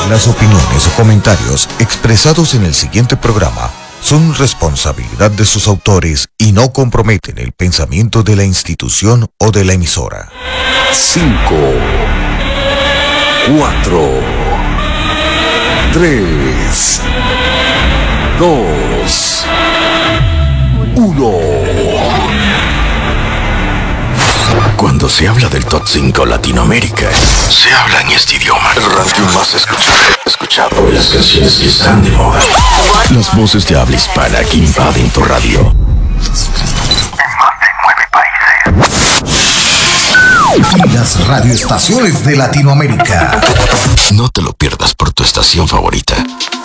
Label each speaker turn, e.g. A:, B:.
A: Las opiniones o comentarios expresados en el siguiente programa son responsabilidad de sus autores y no comprometen el pensamiento de la institución o de la emisora.
B: 5, 4, 3, 2, 1. Cuando se habla del Top 5 Latinoamérica, se habla en este idioma. Radio más escuchado, las canciones que están de moda. Las voces de habla hispana que invaden tu radio.
C: En más de 9 países.
A: Y las radioestaciones de Latinoamérica.
B: No te lo pierdas por tu estación favorita.